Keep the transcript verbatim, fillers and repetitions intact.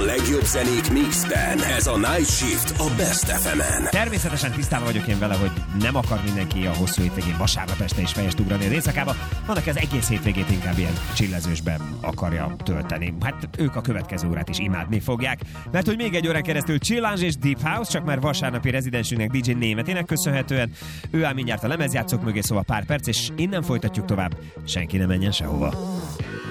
legjobb zenék mixben. Ez a Night Shift a Best ef emen. Természetesen tisztában vagyok én vele, hogy nem akar mindenki a hosszú hétvégén vasárnap este is fejest ugrani az éjszakába. Van, aki az egész hétvégét inkább ilyen csillezősben akarja tölteni. Hát ők a következő órát is imádni fogják. Mert hogy még egy órán keresztül Chillance és Deep House, csak már vasárnapi rezidensünknek dé dzsé Németének köszönhetően. Ő áll mindjárt a lemezjátszók mögé, szóval pár perc, és innen folytatjuk tovább. Senki ne menjen sehova.